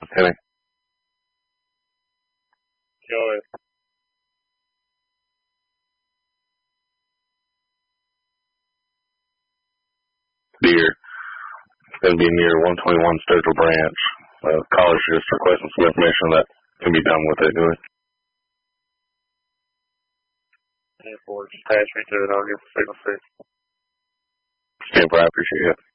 Kenny. Go ahead. Deer. It's going to be near 121 Sturgill Branch. Caller's just requesting some information that can be done with it. Anyway. Just attach me to it. I'll get the signal fixed. Stand by. I appreciate it.